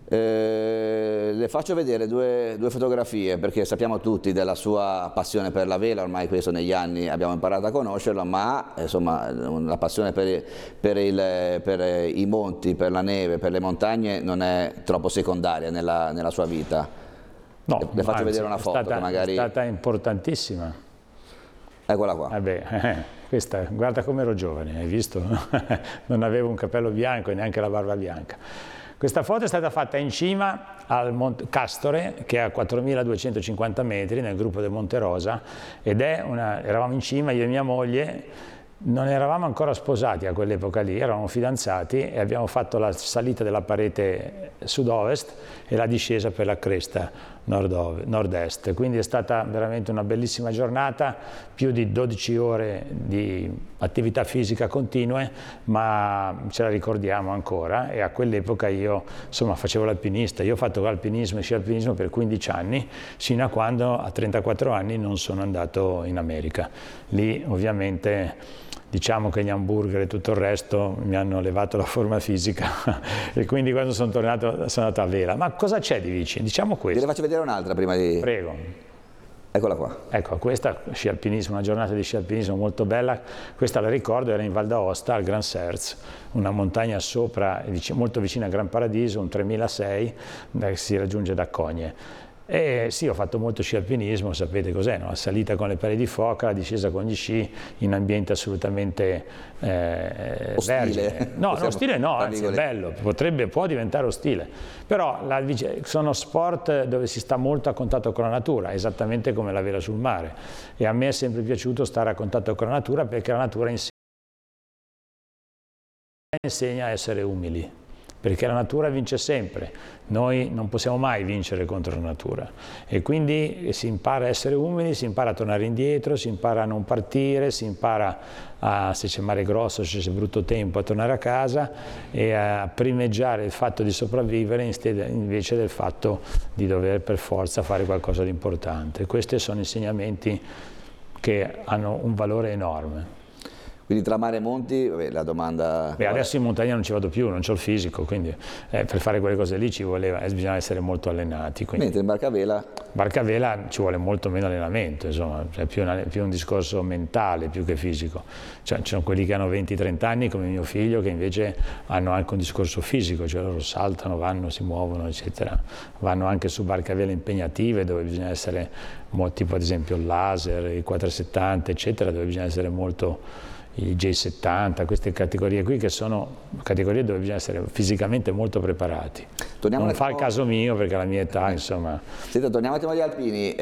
Le faccio vedere due fotografie perché sappiamo tutti della sua passione per la vela, ormai questo negli anni abbiamo imparato a conoscerlo, ma insomma la passione per i monti, per la neve, per le montagne non è troppo secondaria nella sua vita. No, le faccio vedere una foto che magari... È stata importantissima. Eccola qua. Questa, guarda come ero giovane, hai visto? Non avevo un capello bianco e neanche la barba bianca. Questa foto è stata fatta in cima al Monte Castore, che è a 4.250 metri nel gruppo del Monte Rosa, ed eravamo in cima, io e mia moglie, non eravamo ancora sposati a quell'epoca lì, eravamo fidanzati e abbiamo fatto la salita della parete sud-ovest e la discesa per la cresta nord-est, quindi è stata veramente una bellissima giornata, più di 12 ore di attività fisica continue, ma ce la ricordiamo ancora. E a quell'epoca io insomma facevo l'alpinista, io ho fatto alpinismo e sci alpinismo per 15 anni, sino a quando a 34 anni non sono andato in America. Lì ovviamente diciamo che gli hamburger e tutto il resto mi hanno levato la forma fisica e quindi quando sono tornato sono andato a vela. Ma cosa c'è di vicino? Diciamo questo. Te ne faccio vedere un'altra prima di... Prego. Eccola qua. Ecco, questa sci alpinismo, una giornata di sci alpinismo molto bella, questa la ricordo, era in Val d'Aosta, al Gran Serz, una montagna sopra, molto vicina a Gran Paradiso, un 3006, che si raggiunge da Cogne. E sì, ho fatto molto sci alpinismo, sapete cos'è, no? La salita con le pale di foca, la discesa con gli sci in ambiente assolutamente vergine. No, ostile no, anzi è bello, può diventare ostile, però sono sport dove si sta molto a contatto con la natura, esattamente come la vela sul mare, e a me è sempre piaciuto stare a contatto con la natura perché la natura insegna a essere umili. Perché la natura vince sempre, noi non possiamo mai vincere contro la natura e quindi si impara a essere umili, si impara a tornare indietro, si impara a non partire, si impara se c'è mare grosso, se c'è brutto tempo, a tornare a casa e a primeggiare il fatto di sopravvivere invece del fatto di dover per forza fare qualcosa di importante. Questi sono insegnamenti che hanno un valore enorme. Quindi tra mare e monti, la domanda... Adesso in montagna non ci vado più, non c'ho il fisico, quindi per fare quelle cose lì bisogna essere molto allenati. Quindi. Mentre in barcavela? Barcavela ci vuole molto meno allenamento, insomma, è più un discorso mentale più che fisico. Cioè, ci sono quelli che hanno 20-30 anni, come mio figlio, che invece hanno anche un discorso fisico, cioè loro saltano, vanno, si muovono, eccetera. Vanno anche su barcavele impegnative, dove bisogna essere, tipo ad esempio il laser, i 470, eccetera, dove bisogna essere molto... i J70, queste categorie qui che sono categorie dove bisogna essere fisicamente molto preparati. Non fa il caso mio perché la mia età, insomma... Senta, torniamo al tema degli alpini,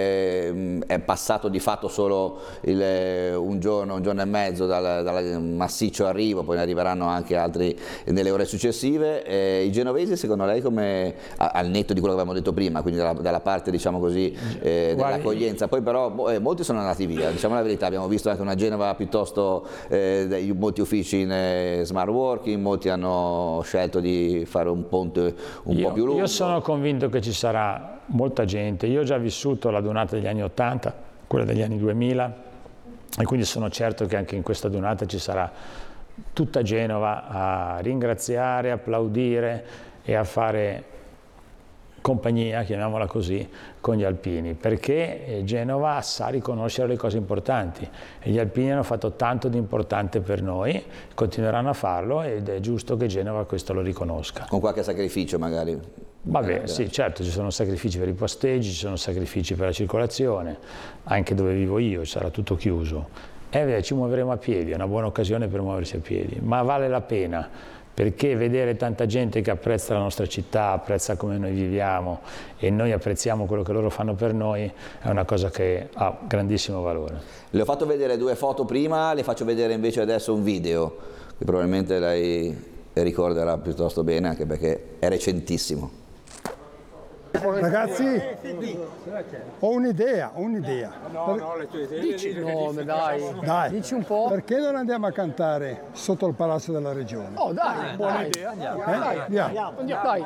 è passato di fatto solo un giorno e mezzo dal massiccio arrivo, poi ne arriveranno anche altri nelle ore successive. I genovesi secondo lei come, al netto di quello che avevamo detto prima, quindi dalla parte diciamo così dell'accoglienza, poi però molti sono andati via, diciamo la verità, abbiamo visto anche una Genova piuttosto molti uffici in smart working, molti hanno scelto di fare un ponte un po' più lungo. Io sono convinto che ci sarà molta gente, io ho già vissuto la dunata degli anni 80, quella degli anni 2000 e quindi sono certo che anche in questa dunata ci sarà tutta Genova a ringraziare, applaudire e a fare compagnia, chiamiamola così, con gli alpini, perché Genova sa riconoscere le cose importanti e gli alpini hanno fatto tanto di importante per noi, continueranno a farlo ed è giusto che Genova questo lo riconosca. Con qualche sacrificio magari? Vabbè, sì, certo, ci sono sacrifici per i posteggi, ci sono sacrifici per la circolazione, anche dove vivo io sarà tutto chiuso. Ci muoveremo a piedi, è una buona occasione per muoversi a piedi, ma vale la pena. Perché vedere tanta gente che apprezza la nostra città, apprezza come noi viviamo e noi apprezziamo quello che loro fanno per noi, è una cosa che ha grandissimo valore. Le ho fatto vedere due foto prima, le faccio vedere invece adesso un video, che probabilmente lei ricorderà piuttosto bene, anche perché è recentissimo. Ragazzi, ho un'idea. No, le tue idee. Dici il nome, dai. Dici un po'. Perché non andiamo a cantare sotto il Palazzo della Regione? Oh, dai, buona idea, andiamo. Dai.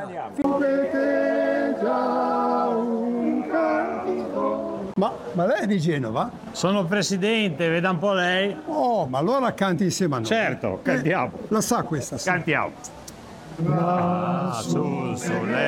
Ma lei è di Genova? Sono presidente, veda un po' lei. Oh, ma allora canti insieme a noi. Certo, cantiamo. La sa questa? Sì. Cantiamo. Sul sole.